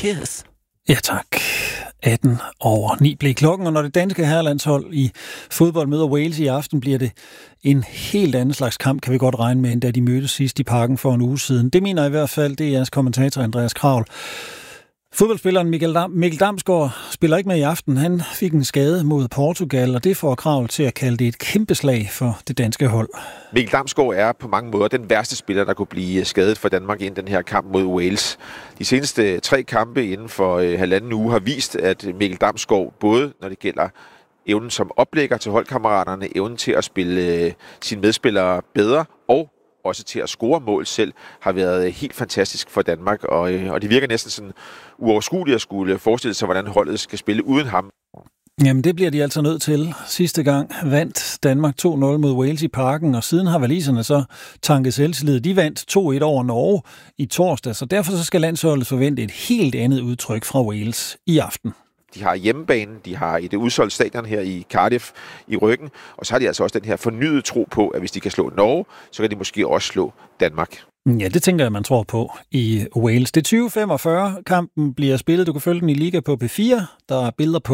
kiss. Ja, tak. 8:18 blev klokken, og når det danske herrelandshold i fodbold møder Wales i aften, bliver det en helt anden slags kamp, kan vi godt regne med, end da de mødtes sidst i Parken for en uge siden. Det mener i hvert fald DR's kommentator Andreas Kravl. Fodboldspilleren Mikkel Damsgaard spiller ikke med i aften. Han fik en skade mod Portugal, og det får Kravl til at kalde det et kæmpe slag for det danske hold. Mikkel Damsgaard er på mange måder den værste spiller, der kunne blive skadet for Danmark i den her kamp mod Wales. De seneste 3 kampe inden for halvanden uge har vist, at Mikkel Damsgaard, både når det gælder evnen som oplægger til holdkammeraterne, evnen til at spille sine medspillere bedre og også til at score mål selv, har været helt fantastisk for Danmark, og det virker næsten sådan uoverskueligt at skulle forestille sig, hvordan holdet skal spille uden ham. Jamen, det bliver de altså nødt til. Sidste gang vandt Danmark 2-0 mod Wales i Parken, og siden har waliserne så tanket selvtillid. De vandt 2-1 over Norge i torsdag, så derfor så skal landsholdet forvente et helt andet udtryk fra Wales i aften. De har hjemmebanen, de har i det udsolgte stadion her i Cardiff i ryggen, og så har de altså også den her fornyede tro på, at hvis de kan slå Norge, så kan de måske også slå Danmark. Ja, det tænker jeg, man tror på i Wales. Det er 2045. Kampen bliver spillet. Du kan følge den i Liga på P4. Der er billeder på